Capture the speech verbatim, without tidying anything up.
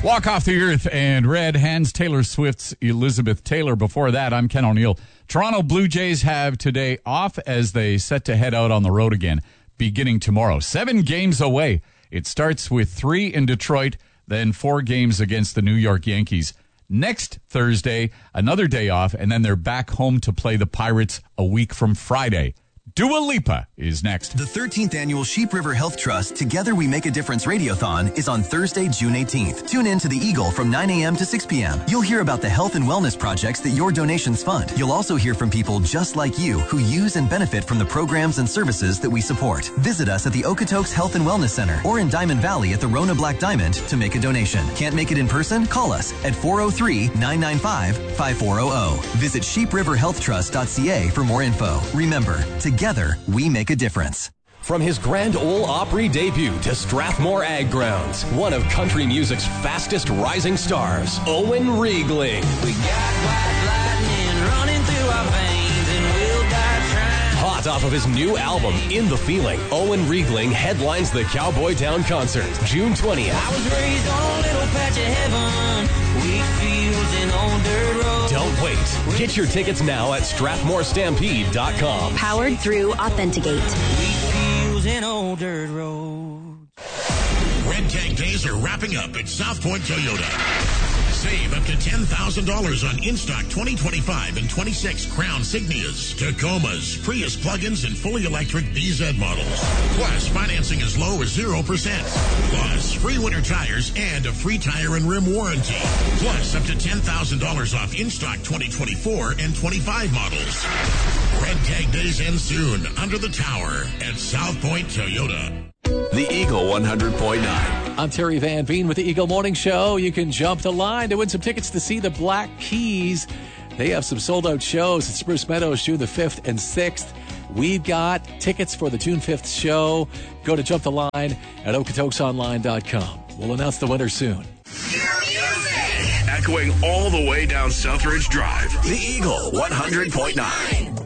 Walk Off the Earth and Red Hands, Taylor Swift's Elizabeth Taylor. Before that, I'm Ken O'Neill. Toronto Blue Jays have today off as they set to head out on the road again, beginning tomorrow. Seven games away. It starts with three in Detroit, then four games against the New York Yankees. Next Thursday, another day off, and then they're back home to play the Pirates a week from Friday. Dua Lipa is next. The thirteenth Annual Sheep River Health Trust Together We Make a Difference Radiothon is on Thursday, June eighteenth. Tune in to the Eagle from nine a.m. to six p.m. You'll hear about the health and wellness projects that your donations fund. You'll also hear from people just like you who use and benefit from the programs and services that we support. Visit us at the Okotoks Health and Wellness Center or in Diamond Valley at the Rona Black Diamond to make a donation. Can't make it in person? Call us at four oh three, nine nine five, five four hundred. Visit sheep river health trust dot c a for more info. Remember, together we make a difference. From his Grand Ole Opry debut to Strathmore Ag Grounds, one of country music's fastest rising stars, Owen Riegling. We got white lightning running through our veins and we'll die trying. Hot off of his new album, In the Feeling, Owen Riegling headlines the Cowboy Town concert, June twentieth. I was raised on a little patch of heaven, wheat fields and old dirt roads. Don't wait. Get your tickets now at strathmore stampede dot com. Powered through Authenticate. Wheat fields and old dirt roads. Red Tag Days are wrapping up at South Point Toyota. Save up to ten thousand dollars on in-stock twenty twenty-five and twenty-six Crown Signias, Tacomas, Prius plug-ins, and fully electric B Z models. Plus, financing as low as zero percent. Plus, free winter tires and a free tire and rim warranty. Plus, up to ten thousand dollars off in-stock twenty twenty-four and twenty-five models. Red Tag Days end soon under the tower at South Point Toyota. The Eagle one hundred point nine. I'm Terry Van Veen with the Eagle Morning Show. You can jump the line to win some tickets to see the Black Keys. They have some sold-out shows at Spruce Meadows June the fifth and sixth. We've got tickets for the June fifth show. Go to jump the line at okotoks online dot com. We'll announce the winner soon. Echoing all the way down Southridge Drive. The Eagle one hundred point nine.